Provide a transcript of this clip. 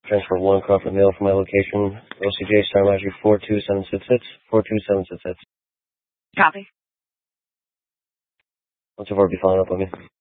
Transfer 1 Crawford Mail from my location. OCJ Star Magic 42766. 42766. Copy. Once you've already following up on me.